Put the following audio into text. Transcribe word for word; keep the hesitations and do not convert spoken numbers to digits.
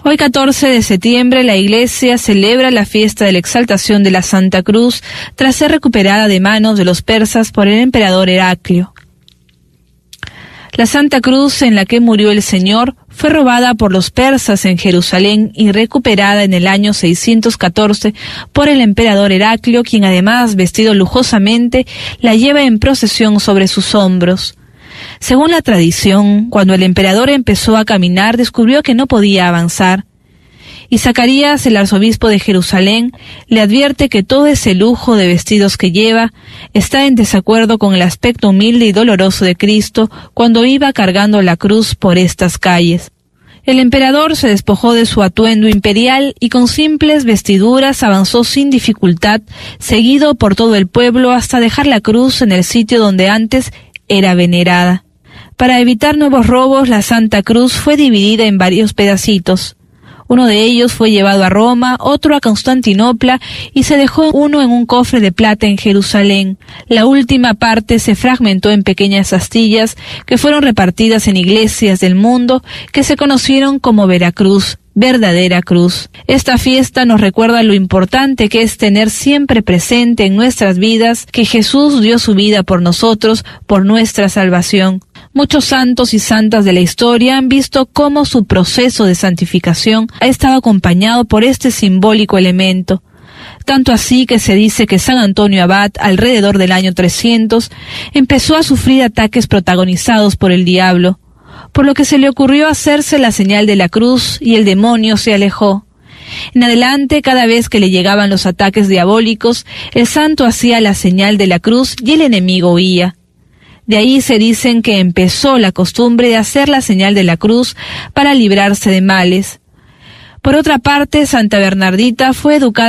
Hoy catorce de septiembre la Iglesia celebra la fiesta de la exaltación de la Santa Cruz tras ser recuperada de manos de los persas por el emperador Heraclio. La Santa Cruz en la que murió el Señor fue robada por los persas en Jerusalén y recuperada en el año seiscientos catorce por el emperador Heraclio, quien además, vestido lujosamente, la lleva en procesión sobre sus hombros. Según la tradición, cuando el emperador empezó a caminar, descubrió que no podía avanzar. Y Zacarías, el arzobispo de Jerusalén, le advierte que todo ese lujo de vestidos que lleva está en desacuerdo con el aspecto humilde y doloroso de Cristo cuando iba cargando la cruz por estas calles. El emperador se despojó de su atuendo imperial y con simples vestiduras avanzó sin dificultad, seguido por todo el pueblo hasta dejar la cruz en el sitio donde antes era venerada. Para evitar nuevos robos, la Santa Cruz fue dividida en varios pedacitos. Uno de ellos fue llevado a Roma, otro a Constantinopla y se dejó uno en un cofre de plata en Jerusalén. La última parte se fragmentó en pequeñas astillas que fueron repartidas en iglesias del mundo que se conocieron como Veracruz, verdadera cruz. Esta fiesta nos recuerda lo importante que es tener siempre presente en nuestras vidas que Jesús dio su vida por nosotros, por nuestra salvación. Muchos santos y santas de la historia han visto cómo su proceso de santificación ha estado acompañado por este simbólico elemento. Tanto así que se dice que San Antonio Abad, alrededor del año trescientos, empezó a sufrir ataques protagonizados por el diablo, por lo que se le ocurrió hacerse la señal de la cruz y el demonio se alejó. En adelante, cada vez que le llegaban los ataques diabólicos, el santo hacía la señal de la cruz y el enemigo huía. De ahí se dicen que empezó la costumbre de hacer la señal de la cruz para librarse de males. Por otra parte, Santa Bernardita fue educada